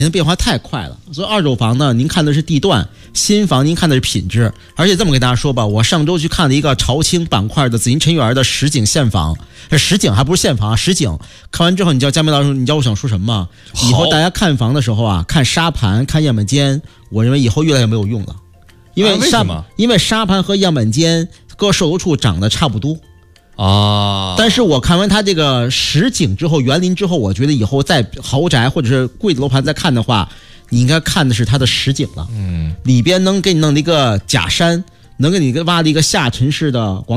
现在变化太快了，所以二手房呢，您看的是地段，新房您看的是品质。而且这么跟大家说吧，我上周去看了一个朝青板块的紫金陈园的实景现房，实景还不是现房啊，实景。看完之后，你知道佳明老师，你知道我想说什么吗？以后大家看房的时候啊，看沙盘、看样本间，我认为以后越来越没有用了，因为沙盘和样本间各售楼处长得差不多。但是我看完它这个实景之后，园林之后，我觉得以后在豪宅或者是贵的楼盘再看的话，你应该看的是它的实景了。里边能给你弄了一个假山，能给你挖了一个下沉式的广